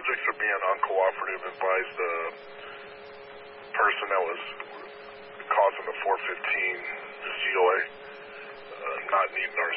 subjects are being uncooperative, advise the person that was causing the 415, the COA, not needing our